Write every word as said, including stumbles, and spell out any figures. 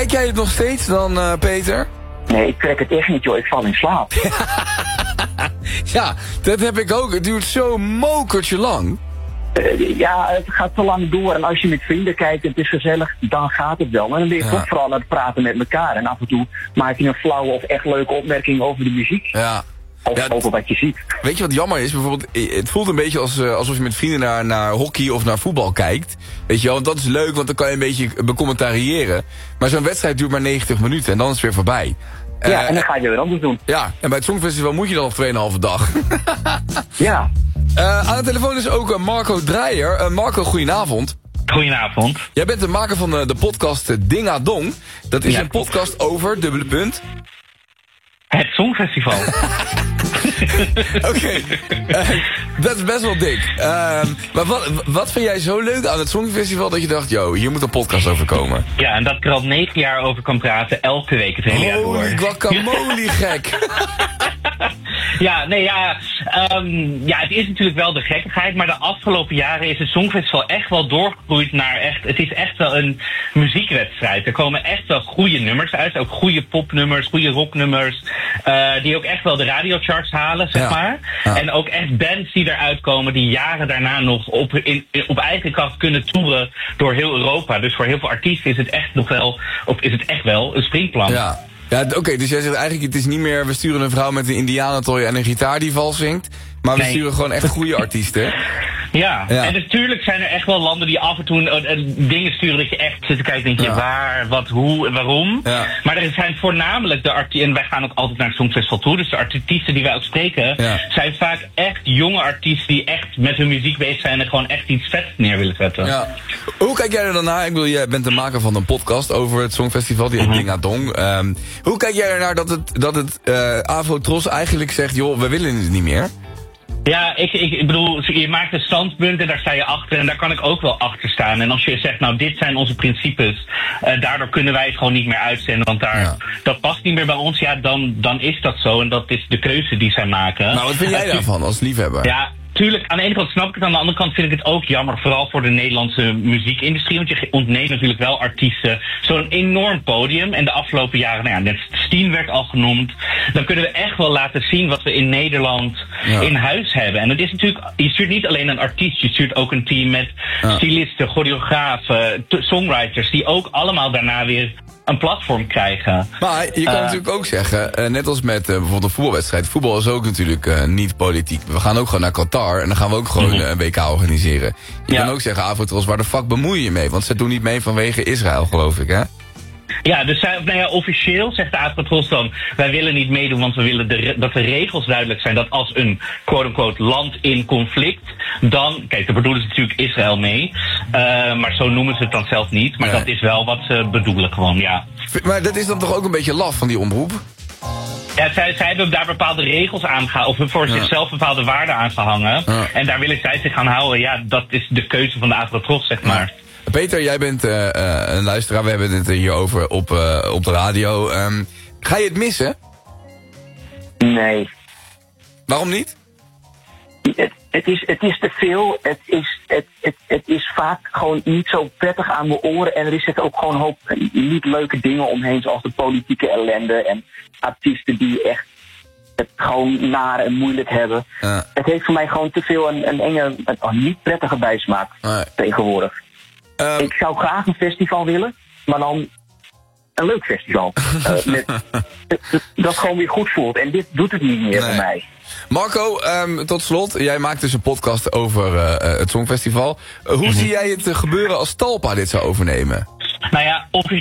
Kijk jij het nog steeds dan, uh, Peter? Nee, ik trek het echt niet, joh. Ik val in slaap. Ja, dat heb ik ook. Het duurt zo mokertje lang. Uh, ja, het gaat te lang door. En als je met vrienden kijkt en het is gezellig, dan gaat het wel. Maar dan ben je Ja. toch vooral aan het praten met elkaar. En af en toe maak je een flauwe of echt leuke opmerking over de muziek. Ja. Of Ja, over wat je ziet. Weet je wat jammer is? Bijvoorbeeld, het voelt een beetje als, uh, alsof je met vrienden naar, naar hockey of naar voetbal kijkt. Weet je wel, want dat is leuk, want dan kan je een beetje becommentariëren. Maar zo'n wedstrijd duurt maar negentig minuten en dan is het weer voorbij. Ja, Uh, en dan ga je weer anders doen. Ja, en bij het Songfestival moet je dan nog tweeënhalve dag. Ja. Uh, aan de telefoon is ook uh, Marco Dreyer. Uh, Marco, goedenavond. Goedenavond. Jij bent de maker van uh, de podcast uh, Dinga Dong. Dat is Ja. een podcast over, dubbele punt. Het Songfestival. Oké, okay. uh, dat is best wel dik. Uh, maar wat, wat vind jij zo leuk aan het Songfestival dat je dacht, yo, hier moet een podcast over komen? Ja, en dat ik er al negen jaar over kan praten, elke week het hele jaar door. Holy guacamole, gek. Ja, nee, ja, um, ja, het is natuurlijk wel de gekkigheid, maar de afgelopen jaren is het Songfestival echt wel doorgegroeid naar echt, het is echt wel een muziekwedstrijd. Er komen echt wel goede nummers uit, ook goede popnummers, goede rocknummers, uh, die ook echt wel de radiocharts halen, zeg Ja. maar. Ja. En ook echt bands die eruit komen die jaren daarna nog op, in, op eigen kracht kunnen toeren door heel Europa. Dus voor heel veel artiesten is het echt nog wel, of is het echt wel een springplan. Ja, ja oké, okay, dus jij zegt eigenlijk, het is niet meer, we sturen een vrouw met een indianentooi en een gitaar die vals zingt. Maar we Nee. sturen gewoon echt goede artiesten. Ja. Ja. En natuurlijk zijn er echt wel landen die af en toe uh, uh, dingen sturen dat je echt zit te kijken, denk je, Ja. waar, wat, hoe en waarom. Ja. Maar er zijn voornamelijk de artiesten, en wij gaan ook altijd naar het Songfestival toe, dus de artiesten die wij ook spreken, Ja. zijn vaak echt jonge artiesten die echt met hun muziek bezig zijn en gewoon echt iets vet neer willen zetten. Ja. Hoe kijk jij er dan naar? Ik bedoel, jij bent de maker van een podcast over het Songfestival, die heet Mhm. Dinga Dong. Um, hoe kijk jij ernaar dat het, dat het uh, Avro-Tros eigenlijk zegt, joh, we willen het niet meer? Ja, ik, ik, ik bedoel, je maakt een standpunt en daar sta je achter en daar kan ik ook wel achter staan. En als je zegt, nou, dit zijn onze principes, uh, daardoor kunnen wij het gewoon niet meer uitzenden, want daar, Ja. dat past niet meer bij ons, ja, dan, dan is dat zo en dat is de keuze die zij maken. Nou, wat vind jij Uh, daarvan als liefhebber? Ja, tuurlijk, aan de ene kant snap ik het, aan de andere kant vind ik het ook jammer, vooral voor de Nederlandse muziekindustrie, want je ontneemt natuurlijk wel artiesten zo'n enorm podium. En de afgelopen jaren, nou ja, net Steen werd al genoemd, dan kunnen we echt wel laten zien wat we in Nederland Ja. in huis hebben. En het is natuurlijk, je stuurt niet alleen een artiest, je stuurt ook een team met Ja. stylisten, choreografen, t- songwriters, die ook allemaal daarna weer een platform krijgen. Maar je kan Uh, natuurlijk ook zeggen, uh, net als met uh, bijvoorbeeld een voetbalwedstrijd. Voetbal is ook natuurlijk uh, niet politiek. We gaan ook gewoon naar Qatar en dan gaan we ook gewoon Mhm. uh, een W K organiseren. Je Ja. kan ook zeggen, Avro-Tros, waar de fuck bemoei je je mee? Want ze doen niet mee vanwege Israël, geloof ik, hè? Ja, dus zij, nou ja, officieel zegt de Avro-Tros dan, wij willen niet meedoen, want we willen de, re- dat de regels duidelijk zijn dat als een quote-unquote land in conflict, dan, kijk, daar bedoelen ze natuurlijk Israël mee, uh, maar zo noemen ze het dan zelf niet, maar Nee. dat is wel wat ze bedoelen gewoon, ja. V- Maar dat is dan toch ook een beetje laf van die omroep? Ja, zij, zij hebben daar bepaalde regels aan gehangen, of voor Ja. zichzelf bepaalde waarden aan gehangen, Ja. en daar willen zij zich aan houden. Ja, dat is de keuze van de Avro-Tros, zeg maar. Peter, jij bent uh, uh, een luisteraar, we hebben het hierover op, uh, op de radio. Um, ga je het missen? Nee. Waarom niet? Het, het, is, het is te veel. Het is, het, het, het is vaak gewoon niet zo prettig aan mijn oren. En er is ook gewoon een hoop niet leuke dingen omheen. Zoals de politieke ellende. En artiesten die echt het gewoon naar en moeilijk hebben. Ja. Het heeft voor mij gewoon te veel een, een enge, een niet prettige bijsmaak Nee. tegenwoordig. Um, Ik zou graag een festival willen. Maar dan een leuk festival. uh, met, dat, dat gewoon weer goed voelt. En dit doet het niet meer Nee. voor mij. Marco, um, tot slot, jij maakt dus een podcast over uh, uh, het Songfestival. Uh, hoe zie jij het uh, gebeuren als Talpa dit zou overnemen? Nou ja,